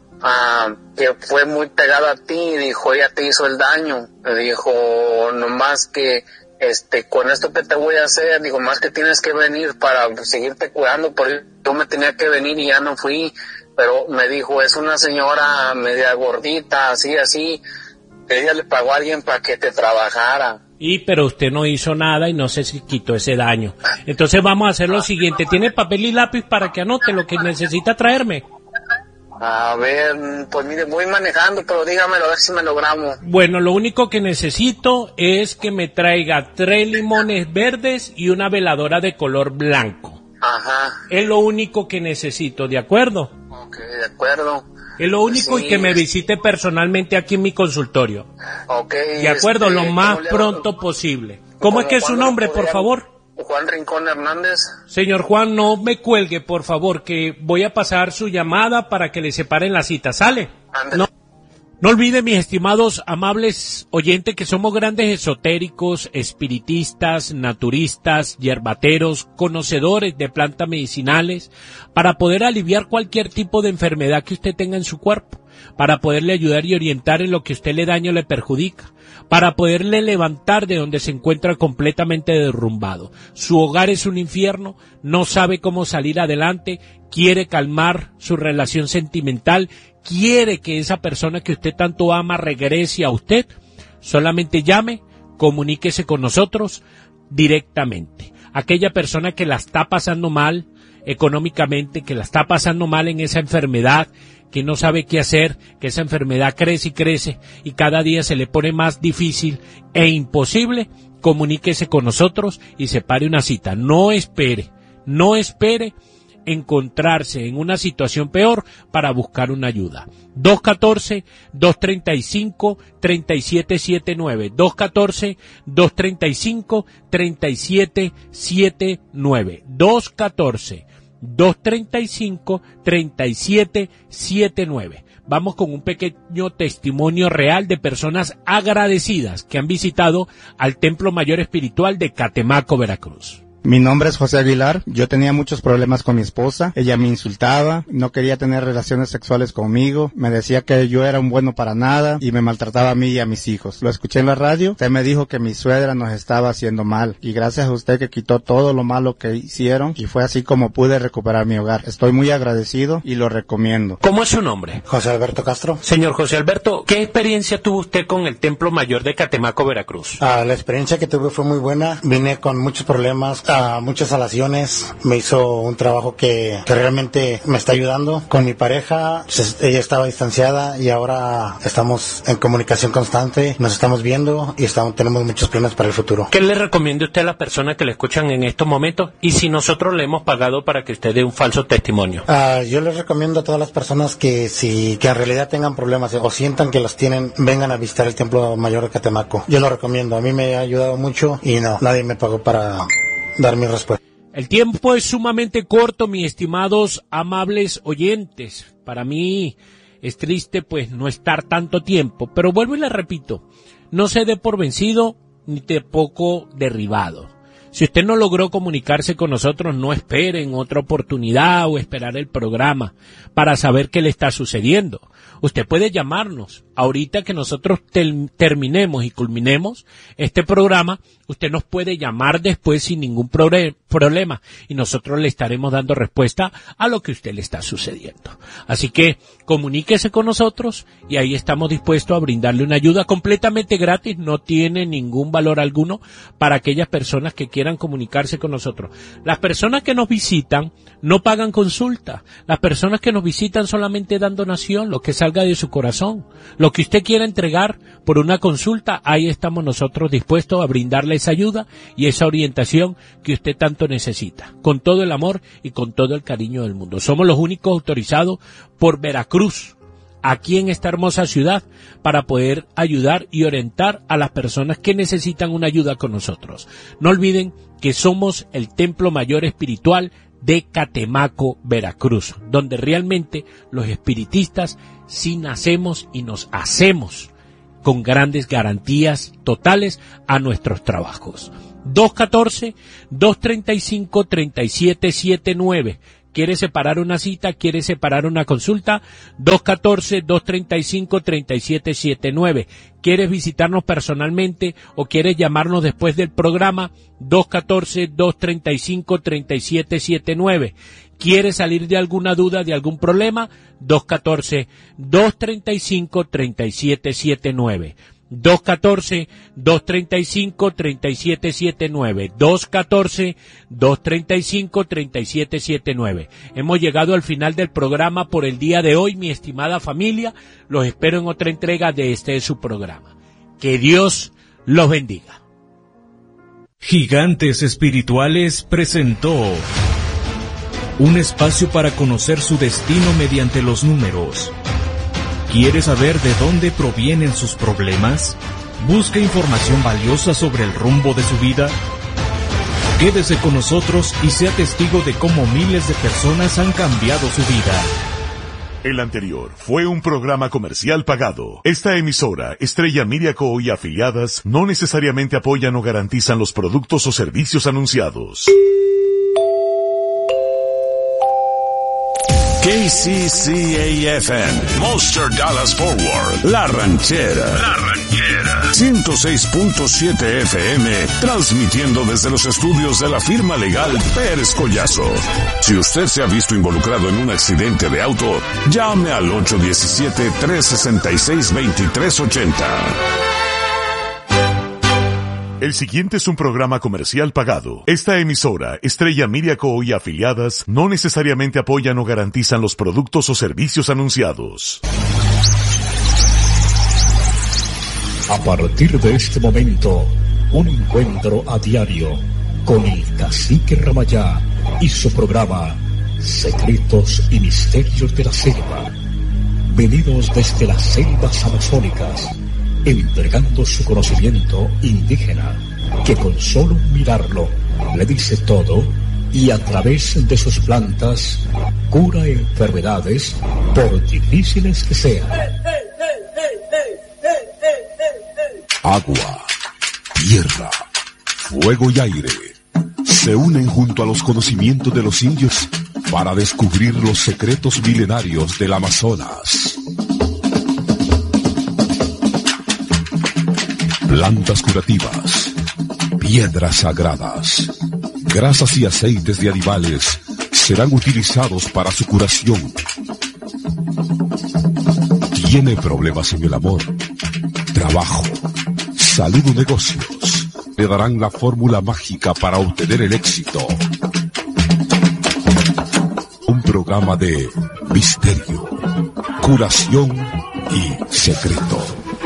que fue muy pegada a ti, dijo, ella te hizo el daño, dijo, nomás que con esto que te voy a hacer, digo, más que tienes que venir para seguirte cuidando, porque yo me tenía que venir y ya no fui, pero me dijo, es una señora media gordita, así, ella le pagó a alguien para que te trabajara. Pero usted no hizo nada y no se quitó ese daño. Entonces vamos a hacer lo siguiente, ¿tiene papel y lápiz para que anote lo que necesita traerme? A ver, pues mire, voy manejando, pero dígamelo a ver si me lo grabo. Bueno, lo único que necesito es que me traiga 3 limones verdes y una veladora de color blanco. Ajá. Es lo único que necesito, ¿de acuerdo? Ok, de acuerdo. Es lo único, sí, y que me visite personalmente aquí en mi consultorio. Ok. De acuerdo, lo más pronto posible. ¿Cómo es que es su nombre, por favor? Juan Rincón Hernández. Señor Juan, no me cuelgue, por favor, que voy a pasar su llamada para que le separen la cita. ¿Sale? No olviden, mis estimados, amables oyentes, que somos grandes esotéricos, espiritistas, naturistas, yerbateros, conocedores de plantas medicinales, para poder aliviar cualquier tipo de enfermedad que usted tenga en su cuerpo, para poderle ayudar y orientar en lo que usted le daña o le perjudica, para poderle levantar de donde se encuentra completamente derrumbado. Su hogar es un infierno, no sabe cómo salir adelante, quiere calmar su relación sentimental, quiere que esa persona que usted tanto ama regrese a usted. Solamente llame, comuníquese con nosotros directamente. Aquella persona que la está pasando mal económicamente, que la está pasando mal en esa enfermedad, que no sabe qué hacer, que esa enfermedad crece y crece y cada día se le pone más difícil e imposible, comuníquese con nosotros y separe una cita. No espere encontrarse en una situación peor para buscar una ayuda. 214-235-3779. 214-235-3779. 214-235-3779. Vamos con un pequeño testimonio real de personas agradecidas que han visitado al Templo Mayor Espiritual de Catemaco, Veracruz. Mi nombre es José Aguilar, yo tenía muchos problemas con mi esposa, ella me insultaba, no quería tener relaciones sexuales conmigo, me decía que yo era un bueno para nada y me maltrataba a mí y a mis hijos. Lo escuché en la radio, usted me dijo que mi suegra nos estaba haciendo mal y gracias a usted que quitó todo lo malo que hicieron y fue así como pude recuperar mi hogar. Estoy muy agradecido y lo recomiendo. ¿Cómo es su nombre? José Alberto Castro. Señor José Alberto, ¿qué experiencia tuvo usted con el Templo Mayor de Catemaco, Veracruz? La experiencia que tuve fue muy buena, vine con muchos problemas, muchas salaciones, me hizo un trabajo que realmente me está ayudando. Con mi pareja, ella estaba distanciada y ahora estamos en comunicación constante, nos estamos viendo y tenemos muchos planes para el futuro. ¿Qué le recomienda usted a las personas que le escuchan en estos momentos y si nosotros le hemos pagado para que usted dé un falso testimonio? Yo les recomiendo a todas las personas que en realidad tengan problemas o sientan que los tienen, vengan a visitar el Templo Mayor de Catemaco. Yo lo recomiendo, a mí me ha ayudado mucho y nadie me pagó para dar mi respuesta. El tiempo es sumamente corto, mis estimados amables oyentes. Para mí es triste pues no estar tanto tiempo, pero vuelvo y le repito, no se dé por vencido ni tampoco derribado. Si usted no logró comunicarse con nosotros, no espere en otra oportunidad o esperar el programa para saber qué le está sucediendo. Usted puede llamarnos. Ahorita que nosotros terminemos y culminemos este programa, usted nos puede llamar después sin ningún problema y nosotros le estaremos dando respuesta a lo que a usted le está sucediendo. Así que comuníquese con nosotros y ahí estamos dispuestos a brindarle una ayuda completamente gratis, no tiene ningún valor alguno para aquellas personas que quieran comunicarse con nosotros. Las personas que nos visitan no pagan consulta, las personas que nos visitan solamente dan donación, lo que salga de su corazón. Lo que usted quiera entregar por una consulta, ahí estamos nosotros dispuestos a brindarle esa ayuda y esa orientación que usted tanto necesita, con todo el amor y con todo el cariño del mundo. Somos los únicos autorizados por Veracruz aquí en esta hermosa ciudad para poder ayudar y orientar a las personas que necesitan una ayuda con nosotros. No olviden que somos el Templo Mayor Espiritual de Catemaco, Veracruz, donde realmente los espiritistas sí nacemos y nos hacemos con grandes garantías totales a nuestros trabajos. 214-235-3779. ¿Quiere separar una cita? ¿Quiere separar una consulta? 214-235-3779. ¿Quieres visitarnos personalmente o quieres llamarnos después del programa? 214-235-3779. ¿Quieres salir de alguna duda, de algún problema? 214-235-3779. 214-235-3779, 214-235-3779. Hemos llegado al final del programa por el día de hoy, mi estimada familia. Los espero en otra entrega de su programa. Que Dios los bendiga. Gigantes Espirituales presentó un espacio para conocer su destino mediante los números. ¿Quiere saber de dónde provienen sus problemas? ¿Busca información valiosa sobre el rumbo de su vida? Quédese con nosotros y sea testigo de cómo miles de personas han cambiado su vida. El anterior fue un programa comercial pagado. Esta emisora, Estrella Miriaco y afiliadas, no necesariamente apoyan o garantizan los productos o servicios anunciados. KCCA-FM, Monster Dallas Forward, La Ranchera. 106.7 FM, transmitiendo desde los estudios de la firma legal Pérez Collazo. Si usted se ha visto involucrado en un accidente de auto, llame al 817-366-2380. El siguiente es un programa comercial pagado. Esta emisora, Estrella Miriaco y afiliadas, no necesariamente apoyan o garantizan los productos o servicios anunciados. A partir de este momento, un encuentro a diario con el Cacique Ramayá y su programa Secretos y Misterios de la Selva. Venidos desde las selvas amazónicas, entregando su conocimiento indígena, que con solo mirarlo le dice todo y a través de sus plantas cura enfermedades por difíciles que sean. Agua, tierra, fuego y aire se unen junto a los conocimientos de los indios para descubrir los secretos milenarios del Amazonas. Plantas curativas, piedras sagradas, grasas y aceites de animales serán utilizados para su curación. ¿Tiene problemas en el amor, trabajo, salud o negocios? Le darán la fórmula mágica para obtener el éxito. Un programa de misterio, curación y secreto.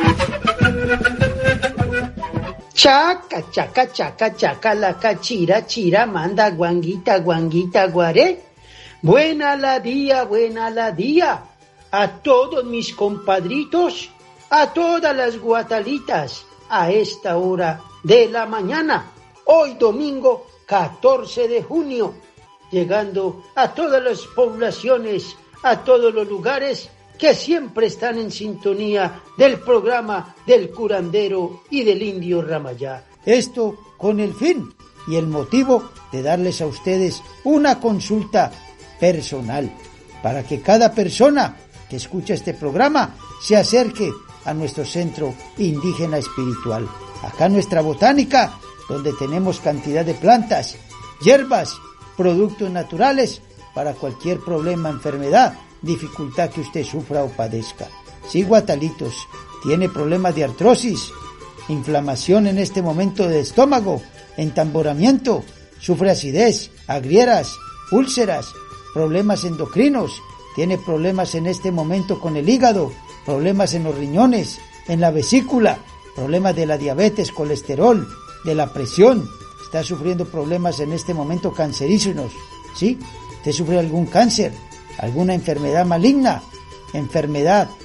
Chaca, chaca, chaca, chaca, la cachira, chira, manda, guanguita, guanguita, guaré. Buena la día, a todos mis compadritos, a todas las guatalitas, a esta hora de la mañana, hoy domingo 14 de junio, llegando a todas las poblaciones, a todos los lugares que siempre están en sintonía del programa del curandero y del indio Ramayá. Esto con el fin y el motivo de darles a ustedes una consulta personal, para que cada persona que escucha este programa se acerque a nuestro centro indígena espiritual. Acá nuestra botánica, donde tenemos cantidad de plantas, hierbas, productos naturales para cualquier problema, enfermedad, dificultad que usted sufra o padezca. Si guatalitos, tiene problemas de artrosis, inflamación en este momento de estómago, entamboramiento, sufre acidez, agrieras, úlceras, problemas endocrinos, tiene problemas en este momento con el hígado, problemas en los riñones, en la vesícula, problemas de la diabetes, colesterol, de la presión, está sufriendo problemas en este momento cancerígenos, ¿sí? ¿Usted sufre algún cáncer, alguna enfermedad maligna, enfermedad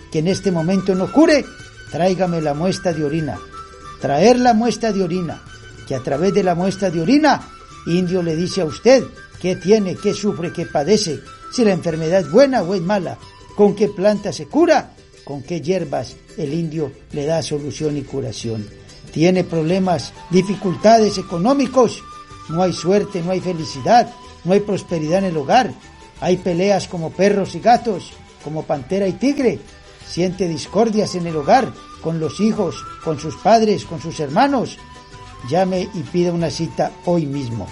que en este momento no cure, tráigame la muestra de orina. Traer la muestra de orina, que a través de la muestra de orina, indio le dice a usted qué tiene, qué sufre, qué padece, si la enfermedad es buena o es mala, con qué planta se cura, con qué hierbas el indio le da solución y curación. Tiene problemas, dificultades económicos, no hay suerte, no hay felicidad, no hay prosperidad en el hogar, hay peleas como perros y gatos, como pantera y tigre, siente discordias en el hogar, con los hijos, con sus padres, con sus hermanos. Llame y pida una cita hoy mismo.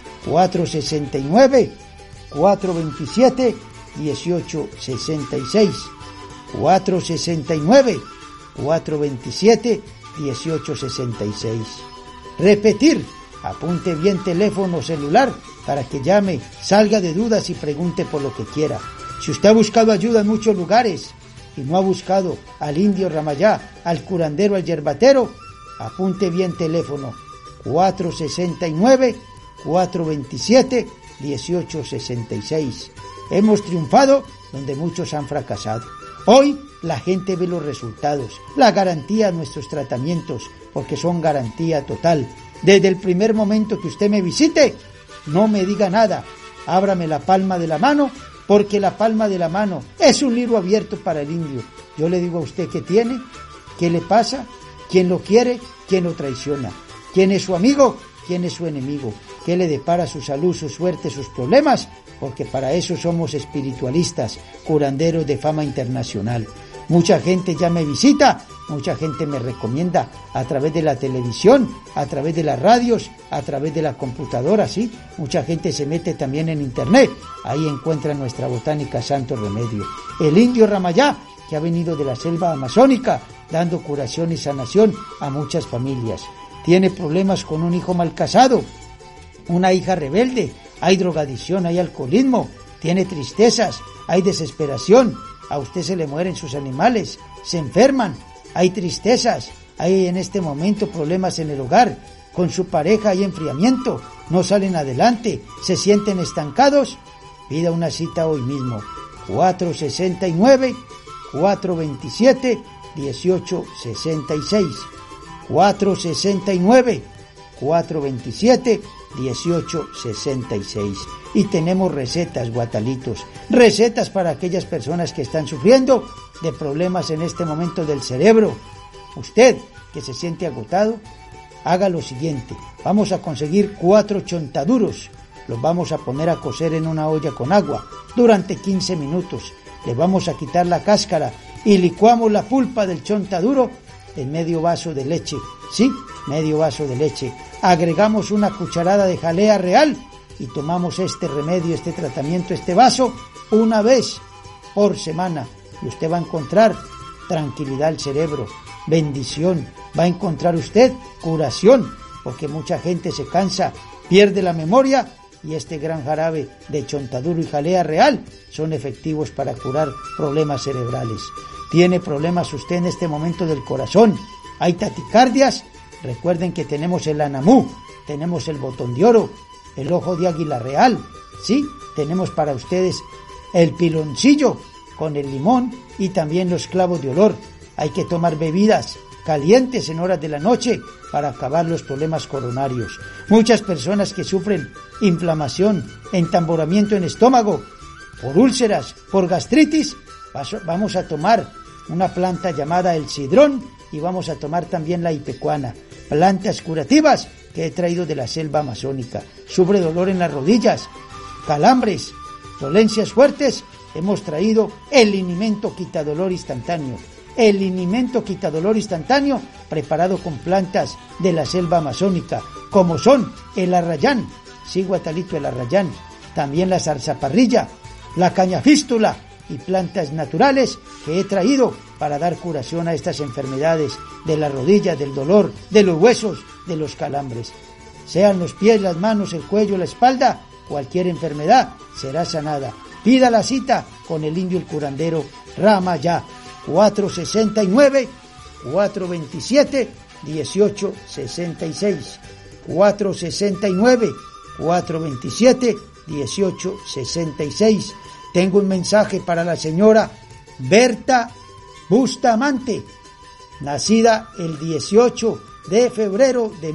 469-427-1866. 469-427-1866. Repetir, apunte bien teléfono celular para que llame, salga de dudas y pregunte por lo que quiera. Si usted ha buscado ayuda en muchos lugares y no ha buscado al indio Ramayá, al curandero, al yerbatero, apunte bien teléfono 469-427-1866. Hemos triunfado donde muchos han fracasado. Hoy la gente ve los resultados, la garantía de nuestros tratamientos, porque son garantía total. Desde el primer momento que usted me visite, no me diga nada, ábrame la palma de la mano, porque la palma de la mano es un libro abierto para el indio. Yo le digo a usted qué tiene, qué le pasa, quién lo quiere, quién lo traiciona, quién es su amigo, quién es su enemigo, qué le depara su salud, su suerte, sus problemas, porque para eso somos espiritualistas, curanderos de fama internacional. Mucha gente ya me visita, mucha gente me recomienda a través de la televisión, a través de las radios, a través de la computadora, ¿sí? Mucha gente se mete también en internet, ahí encuentra nuestra botánica Santo Remedio. El indio Ramayá, que ha venido de la selva amazónica, dando curación y sanación a muchas familias. Tiene problemas con un hijo mal casado, una hija rebelde, hay drogadicción, hay alcoholismo, tiene tristezas, hay desesperación, a usted se le mueren sus animales, se enferman, hay tristezas, hay en este momento problemas en el hogar, con su pareja hay enfriamiento, no salen adelante, se sienten estancados, pida una cita hoy mismo, 469-427-1866, 469-427-1866. Y tenemos recetas, guatalitos, recetas para aquellas personas que están sufriendo de problemas en este momento del cerebro. Usted que se siente agotado, haga lo siguiente, vamos a conseguir 4 chontaduros, los vamos a poner a cocer en una olla con agua durante 15 minutos, le vamos a quitar la cáscara y licuamos la pulpa del chontaduro en medio vaso de leche, ¿sí? Medio vaso de leche. Agregamos una cucharada de jalea real y tomamos este remedio, este tratamiento, este vaso, una vez por semana. Y usted va a encontrar tranquilidad al cerebro, bendición, va a encontrar usted curación, porque mucha gente se cansa, pierde la memoria, y este gran jarabe de chontaduro y jalea real son efectivos para curar problemas cerebrales. ¿Tiene problemas usted en este momento del corazón? ¿Hay taticardias? Recuerden que tenemos el anamú, tenemos el botón de oro, el ojo de águila real, ¿sí? Tenemos para ustedes el piloncillo con el limón y también los clavos de olor. Hay que tomar bebidas calientes en horas de la noche para acabar los problemas coronarios. Muchas personas que sufren inflamación, entamboramiento en estómago, por úlceras, por gastritis, vamos a tomar una planta llamada el cidrón y vamos a tomar también la ipecuana, plantas curativas que he traído de la selva amazónica. Sufre dolor en las rodillas, calambres, dolencias fuertes, hemos traído el linimento quitadolor instantáneo. El linimento quitadolor instantáneo preparado con plantas de la selva amazónica, como son el arrayán, sí, guatalito, el arrayán, también la zarzaparrilla, la cañafístula y plantas naturales que he traído para dar curación a estas enfermedades de la rodilla, del dolor, de los huesos, de los calambres. Sean los pies, las manos, el cuello, la espalda, cualquier enfermedad será sanada. Pida la cita con el indio el curandero Ramayá. 469-427-1866, 469-427-1866. Tengo un mensaje para la señora Berta Bustamante, nacida el 18 de febrero de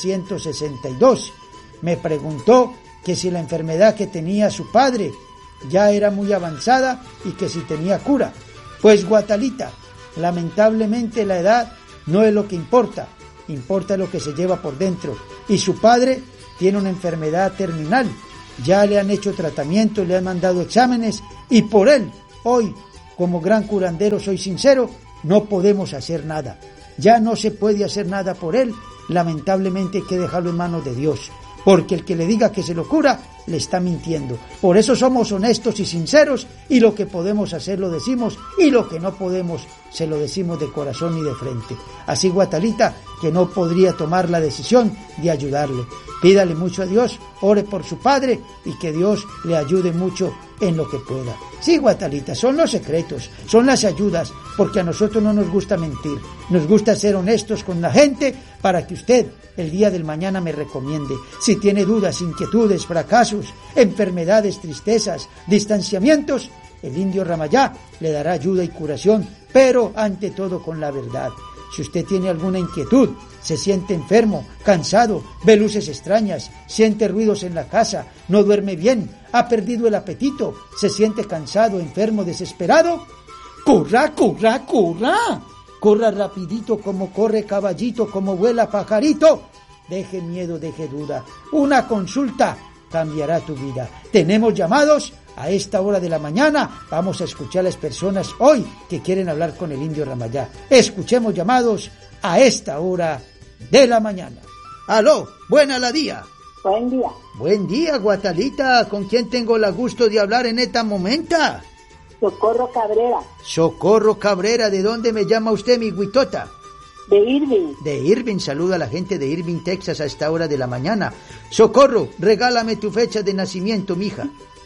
1962. Me preguntó que si la enfermedad que tenía su padre ya era muy avanzada y que si tenía cura. Pues Guatalita, lamentablemente la edad no es lo que importa, importa lo que se lleva por dentro. Y su padre tiene una enfermedad terminal, ya le han hecho tratamiento, le han mandado exámenes y por él, hoy, como gran curandero soy sincero, no podemos hacer nada. Ya no se puede hacer nada por él, lamentablemente hay que dejarlo en manos de Dios, porque el que le diga que se lo cura, le está mintiendo. Por eso somos honestos y sinceros, y lo que podemos hacer lo decimos, y lo que no podemos se lo decimos de corazón y de frente. Así Guatalita, que no podría tomar la decisión de ayudarle. Pídale mucho a Dios, ore por su padre, y que Dios le ayude mucho en lo que pueda. Sí, Guatalita, son los secretos, son las ayudas, porque a nosotros no nos gusta mentir, nos gusta ser honestos con la gente para que usted el día del mañana me recomiende. Si tiene dudas, inquietudes, fracasos, enfermedades, tristezas, distanciamientos, el indio Ramayá le dará ayuda y curación, pero ante todo con la verdad. Si usted tiene alguna inquietud, se siente enfermo, cansado, ve luces extrañas, siente ruidos en la casa, no duerme bien, ha perdido el apetito, se siente cansado, enfermo, desesperado, ¡corra, corra, corra! Corra rapidito como corre caballito, como vuela pajarito. Deje miedo, deje duda. Una consulta cambiará tu vida. Tenemos llamados a esta hora de la mañana. Vamos a escuchar a las personas hoy que quieren hablar con el indio Ramayá. Escuchemos llamados a esta hora de la mañana. Aló, buena la día. Buen día. Buen día, Guatalita. ¿Con quién tengo el gusto de hablar en esta momenta? Socorro Cabrera. Socorro Cabrera, ¿de dónde me llama usted, mi guitota? De Irving. De Irving, saluda a la gente de Irving, Texas, a esta hora de la mañana. Socorro, regálame tu fecha de nacimiento, mija.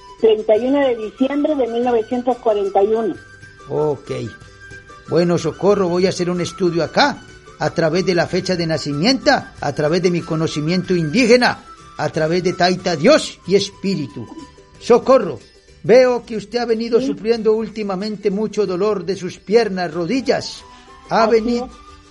31 de diciembre de 1941. Ok. Bueno, Socorro, voy a hacer un estudio acá, a través de la fecha de nacimiento, a través de mi conocimiento indígena, a través de Taita Dios y Espíritu. Socorro, veo que usted ha venido sufriendo últimamente mucho dolor de sus piernas, rodillas. Ha venido...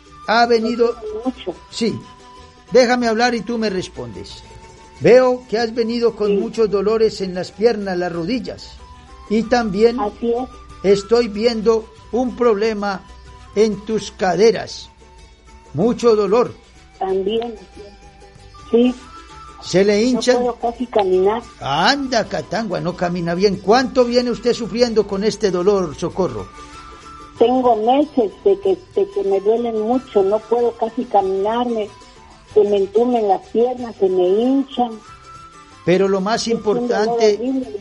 Mucho. Sí, déjame hablar y tú me respondes. Veo que has venido con muchos dolores en las piernas, las rodillas. Y también estoy viendo un problema en tus caderas. Mucho dolor. También, sí. Se le hinchan. No puedo casi caminar. Anda, Catangua, no camina bien. ¿Cuánto viene usted sufriendo con este dolor, Socorro? Tengo meses de que me duelen mucho, no puedo casi caminarme, se me entumen las piernas, se me hinchan. Pero lo más importante...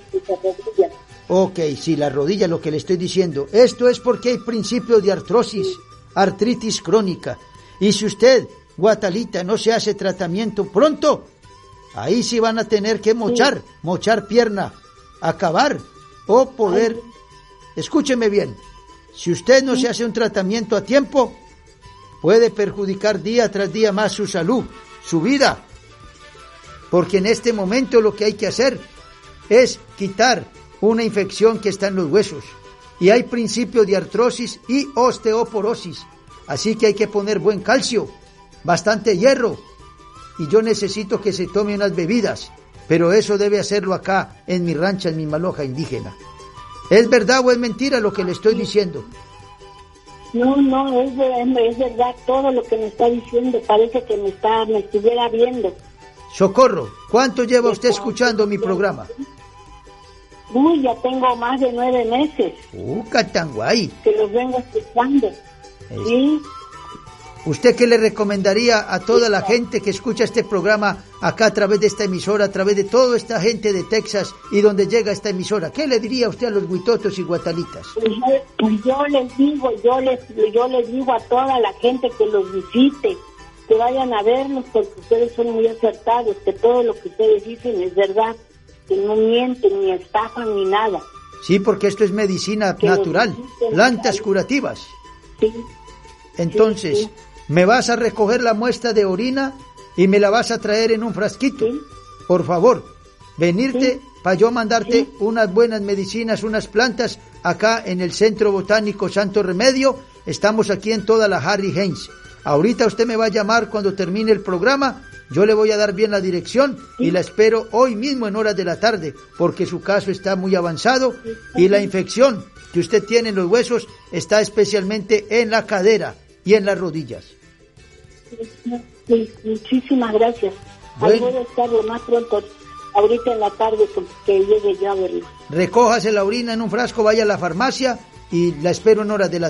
Ok, sí, la rodilla, lo que le estoy diciendo. Esto es porque hay principio de artrosis, artritis crónica. Y si usted, Guatalita, no se hace tratamiento pronto, ahí sí van a tener que mochar pierna, acabar o poder... Escúcheme bien. Si usted no se hace un tratamiento a tiempo, puede perjudicar día tras día más su salud, su vida. Porque en este momento lo que hay que hacer es quitar una infección que está en los huesos. Y hay principio de artrosis y osteoporosis. Así que hay que poner buen calcio, bastante hierro. Y yo necesito que se tome unas bebidas. Pero eso debe hacerlo acá, en mi rancha, en mi maloja indígena. ¿Es verdad o es mentira lo que le estoy diciendo? No, es verdad todo lo que me está diciendo. Parece que me estuviera viendo. Socorro, ¿cuánto lleva usted escuchando mi programa? Uy, ya tengo más de 9 meses. Catanguay. Que los vengo escuchando. Sí. ¿Usted qué le recomendaría a toda la gente que escucha este programa acá a través de esta emisora, a través de toda esta gente de Texas y donde llega esta emisora? ¿Qué le diría usted a los huitotos y guatalitas? Pues yo les digo a toda la gente que los visite, que vayan a verlos, porque ustedes son muy acertados, que todo lo que ustedes dicen es verdad, que no mienten, ni estafan, ni nada. Sí, porque esto es medicina natural, plantas curativas. Sí. Entonces... Sí. Me vas a recoger la muestra de orina y me la vas a traer en un frasquito. Sí. Por favor, venirte para yo mandarte unas buenas medicinas, unas plantas acá en el Centro Botánico Santo Remedio. Estamos aquí en toda la Harry Heinz. Ahorita usted me va a llamar cuando termine el programa. Yo le voy a dar bien la dirección y la espero hoy mismo en horas de la tarde, porque su caso está muy avanzado y la infección que usted tiene en los huesos está especialmente en la cadera y en las rodillas. Sí, muchísimas gracias. Ahí voy a estar lo más pronto, ahorita en la tarde, que llegue yo a verlo. Recójase la orina en un frasco, vaya a la farmacia y la espero en horas de la tarde.